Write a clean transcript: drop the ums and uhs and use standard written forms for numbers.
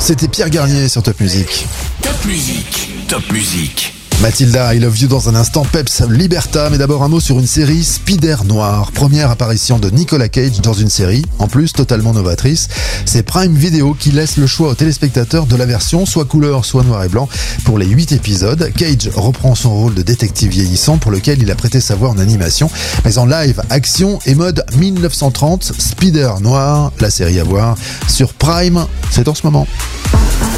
C'était Pierre Garnier sur Top Music. Top Music, Top Music. Mathilda, I Love You dans un instant, Peps Liberta, mais d'abord un mot sur une série Spider Noir. Première apparition de Nicolas Cage dans une série, en plus totalement novatrice. C'est Prime Video qui laisse le choix aux téléspectateurs de la version soit couleur, soit noir et blanc. Pour les 8 épisodes, Cage reprend son rôle de détective vieillissant pour lequel il a prêté sa voix en animation, mais en live, action et mode 1930, Spider Noir, la série à voir sur Prime, c'est en ce moment.